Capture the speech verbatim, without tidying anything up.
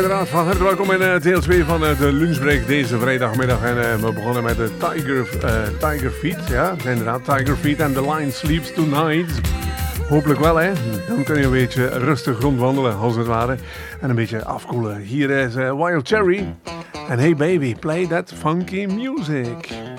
Inderdaad, van harte welkom in uh, deel twee van uh, de lunchbreak deze vrijdagmiddag. En uh, we begonnen met de Tiger, uh, Tiger Feet. Ja, inderdaad, Tiger Feet and the Lion Sleeps Tonight. Hopelijk wel, hè. Dan kun je een beetje rustig rondwandelen, als het ware. En een beetje afkoelen. Hier is uh, Wild Cherry. En hey baby, play that funky music.